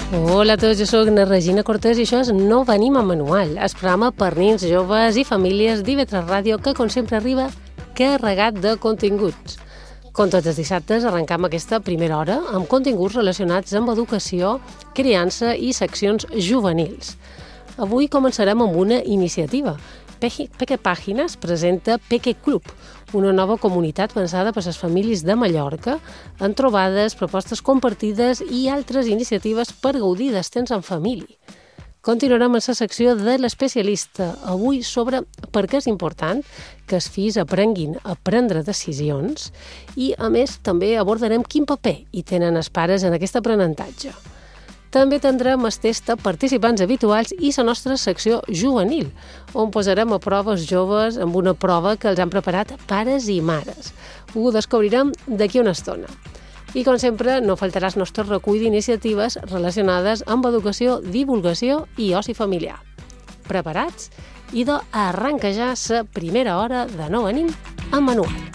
Hola a tots, jo soc na Regina Cortés i això és No venim a manual, el programa per nins, joves i famílies d'IV3 Ràdio que, com sempre, arriba carregat de continguts. Com tots els dissabtes, arrencam aquesta primera hora amb continguts relacionats amb educació, criança i seccions juvenils. Avui començarem amb una iniciativa. Peque Pàgines presenta Peque Club, una nova comunitat pensada per les famílies de Mallorca, amb trobades, propostes compartides i altres iniciatives per gaudir del temps en família. Continuarem amb la secció de l'especialista, avui sobre per què és important que els fills aprenguin a prendre decisions i, a més, també abordarem quin paper hi tenen els pares en aquest aprenentatge. També tindrem els tests participants habituals i la nostra secció juvenil, on posarem a prova els joves amb una prova que els han preparat pares i mares. Ho descobrirem d'aquí una estona. I, com sempre, no faltarà el nostre recull d'iniciatives relacionades amb educació, divulgació i oci familiar. Preparats? Idò arrenca ja la primera hora de No venim a manual.